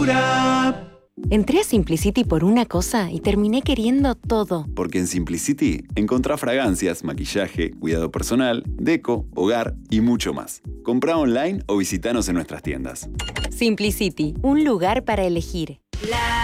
Natura. Entré a Simplicity por una cosa y terminé queriendo todo. Porque en Simplicity encontrá fragancias, maquillaje, cuidado personal, deco, hogar y mucho más. Comprá online o visitanos en nuestras tiendas. Simplicity, un lugar para elegir.